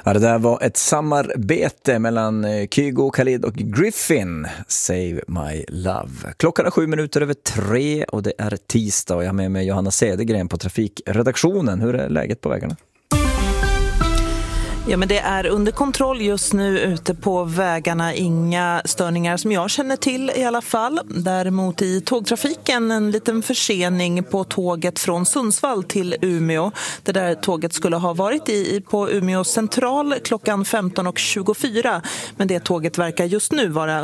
Ja, det där var ett samarbete mellan Kygo, Khalid och Griffin. Save My Love. Klockan är 7:07 och det är tisdag och jag har med mig Johanna Cedergren på trafikredaktionen. Hur är läget på vägarna? Ja, men det är under kontroll just nu ute på vägarna. Inga störningar som jag känner till i alla fall. Däremot i tågtrafiken en liten försening på tåget från Sundsvall till Umeå. Det där tåget skulle ha varit på Umeå central klockan 15:24. Men det tåget verkar just nu vara